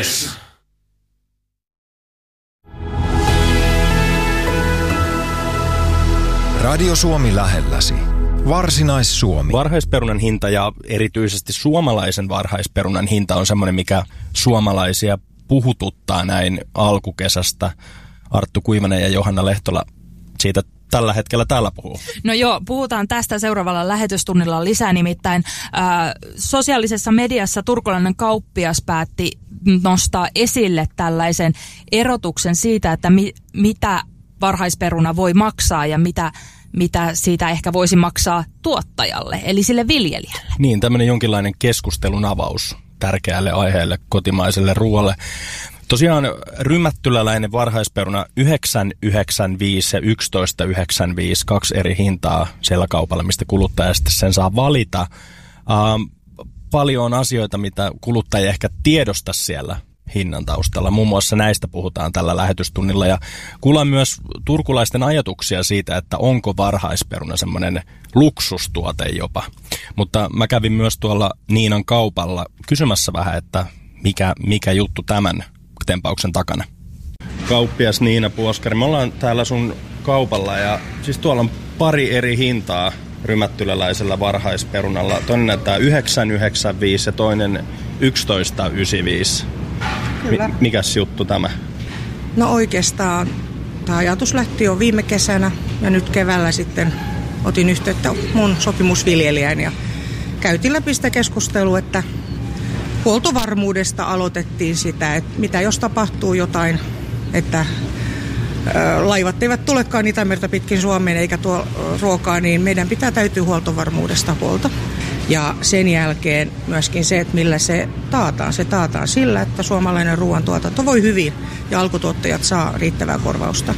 Ilves. Radio Suomi lähelläsi. Varsinais-Suomi. Varhaisperunan hinta ja erityisesti suomalaisen varhaisperunan hinta on semmoinen, mikä suomalaisia puhututtaa näin alkukesästä. Arttu Kuivanen ja Johanna Lehtola siitä tällä hetkellä täällä puhuu. No joo, puhutaan tästä seuraavalla lähetystunnilla lisää, nimittäin sosiaalisessa mediassa turkulainen kauppias päätti nostaa esille tällaisen erotuksen siitä, että mitä varhaisperuna voi maksaa ja mitä siitä ehkä voisi maksaa tuottajalle, eli sille viljelijälle. Niin, tämmöinen jonkinlainen keskustelun avaus tärkeälle aiheelle, kotimaiselle ruoalle. Tosiaan rymättyläläinen varhaisperuna 9,95 ja 11,95, kaksi eri hintaa siellä kaupalla, mistä kuluttaja sitten sen saa valita. Paljon on asioita, mitä kuluttaja ehkä tiedosta siellä hinnan taustalla. Muun muassa näistä puhutaan tällä lähetystunnilla ja kuullaan myös turkulaisten ajatuksia siitä, että onko varhaisperuna semmoinen luksustuote jopa. Mutta mä kävin myös tuolla Niinan kaupalla kysymässä vähän, että mikä juttu tämän tempauksen takana. Kauppias Niina Puoskari, me ollaan täällä sun kaupalla ja siis tuolla on pari eri hintaa rymättyläläisellä varhaisperunalla. Toinen näyttää 9,95 ja toinen 11,95. Mikäs juttu tämä? No oikeastaan tämä ajatus lähti jo viime kesänä ja nyt keväällä sitten otin yhteyttä mun sopimusviljelijän ja käytiin läpi sitä keskustelua, että huoltovarmuudesta aloitettiin sitä, että mitä jos tapahtuu jotain, että laivat eivät tulekaan Itämerta pitkin Suomeen eikä tuo ruokaa, niin meidän täytyy huoltovarmuudesta huolta. Ja sen jälkeen myöskin se, että millä se taataan. Se taataan sillä, että suomalainen ruoantuotanto voi hyvin ja alkutuottajat saa riittävää korvausta.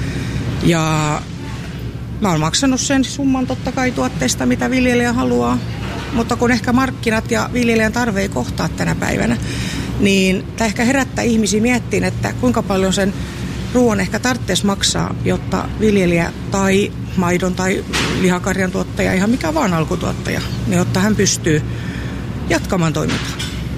Ja mä oon maksanut sen summan totta kai tuotteista, mitä viljelijä haluaa. Mutta kun ehkä markkinat ja viljelijän tarve ei kohtaa tänä päivänä, niin tämä ehkä herättää ihmisiä miettiin, että kuinka paljon sen ruoan ehkä tarvitsisi maksaa, jotta viljelijä tai maidon tai lihakarjan tuottaja, ihan mikä vaan alkutuottaja, niin jotta hän pystyy jatkamaan toimintaa.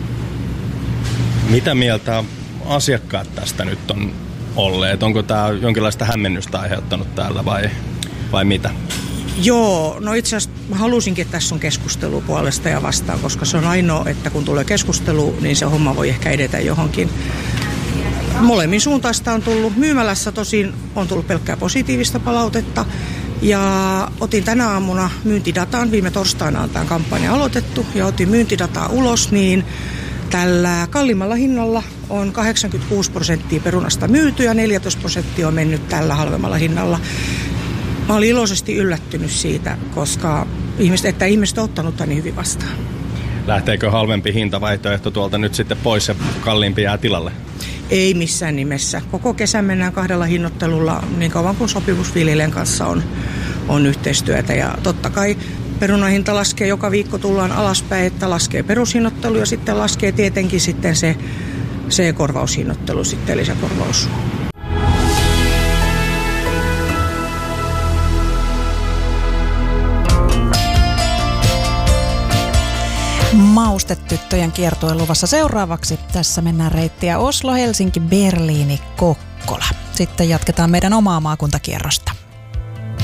Mitä mieltä asiakkaat tästä nyt on olleet? Onko tämä jonkinlaista hämmennystä aiheuttanut täällä vai mitä? Joo, no itse asiassa mä halusinkin, että tässä on keskustelu puolesta ja vastaan, koska se on ainoa, että kun tulee keskustelu, niin se homma voi ehkä edetä johonkin. Molemmin suuntaista on tullut. Myymälässä tosin on tullut pelkkää positiivista palautetta. Ja otin tänä aamuna myyntidatan, viime torstaina on tämä kampanja aloitettu, ja otin myyntidataa ulos, niin tällä kalliimmalla hinnalla on 86% perunasta myyty ja 14% on mennyt tällä halvemmalla hinnalla. Mä olin iloisesti yllättynyt siitä, koska ihmiset on ottanut tämän hyvin vastaan. Lähteekö halvempi hintavaihtoehto tuolta nyt sitten pois ja kalliimpi jää tilalle? Ei missään nimessä. Koko kesän mennään kahdella hinnoittelulla niin kauan kuin sopimusviljelijän kanssa on yhteistyötä. Ja totta kai perunahinta laskee, joka viikko tullaan alaspäin, että laskee perushinnoittelu ja sitten laskee tietenkin sitten se korvaushinnoittelu, sitten lisäkorvaus. Maustetyttöjen kiertue luvassa seuraavaksi. Tässä mennään reittiä Oslo, Helsinki, Berliini, Kokkola. Sitten jatketaan meidän omaa maakuntakierrosta.